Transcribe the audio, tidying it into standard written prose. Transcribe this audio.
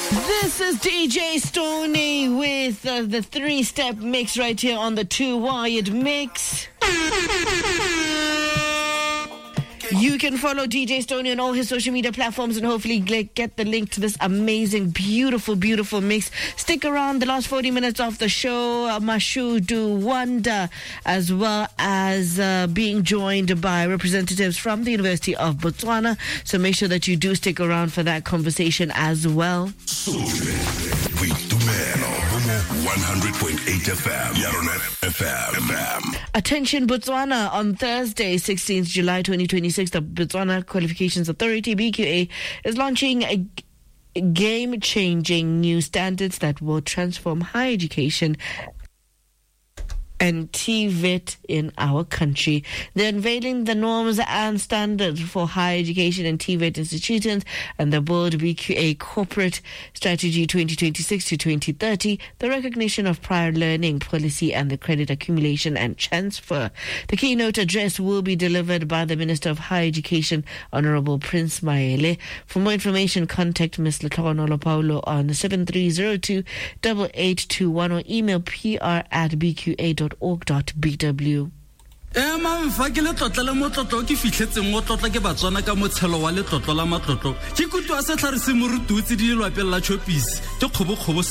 This is DJ Stoney with the three-step mix right here on the Two Wired Mix. You can follow DJ Stoney on all his social media platforms and hopefully get the link to this amazing, beautiful, beautiful mix. Stick around the last 40 minutes of the show. Mashudu Wanda, as well as being joined by representatives from the University of Botswana. So make sure that you do stick around for that conversation as well. 100.8 FM, Yaronet FM. Attention Botswana, on Thursday, 16th July 2026, the Botswana Qualifications Authority, BQA, is launching a game-changing new standards that will transform higher education and TVET in our country. They're unveiling the norms and standards for higher education and TVET institutions and the Board BQA Corporate Strategy 2026 to 2030, the recognition of prior learning policy and the credit accumulation and transfer. The keynote address will be delivered by the Minister of Higher Education, Honorable Prince Maele. For more information, contact Ms. Letlhogonolo Paulo on 7302-8821 or email pr@bqa.org.bw. Fa ke le tlotla le motlotlo ke fitlhetseng mo tlotla ke Batswana ka motshelo wa le tlotlo la matlotlo ke kutu a se tlharise moruti o tse di lwapela chopisi ke kgobokgobo